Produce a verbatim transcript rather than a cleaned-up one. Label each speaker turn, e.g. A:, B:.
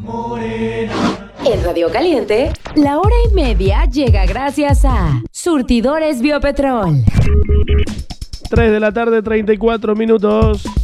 A: Morena.
B: En Radio Caliente, la hora y media llega gracias a Surtidores Biopetrol.
C: tres de la tarde, treinta y cuatro minutos.